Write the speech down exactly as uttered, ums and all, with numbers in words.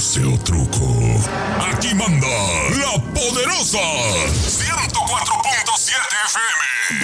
pase o truco. Aquí manda la poderosa ciento cuatro punto